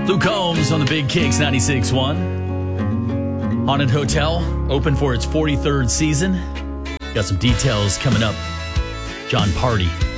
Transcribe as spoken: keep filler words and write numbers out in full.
Luke Combs on the Big Kicks ninety-six point one. Haunted Hotel, open for its forty-third season. Got some details coming up. John Party